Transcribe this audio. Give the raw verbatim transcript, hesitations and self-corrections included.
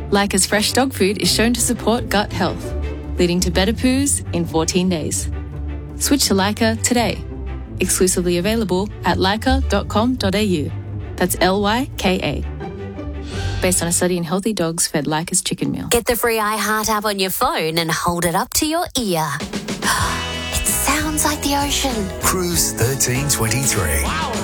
Leica's fresh dog food is shown to support gut health, leading to better poos in fourteen days. Switch to Leica today. Exclusively available at leica dot com dot a u. That's L Y K A. Based on a study in healthy dogs fed Leica's chicken meal. Get the free iHeart app on your phone and hold it up to your ear. It sounds like the ocean. Cruise thirteen twenty-three. Wow.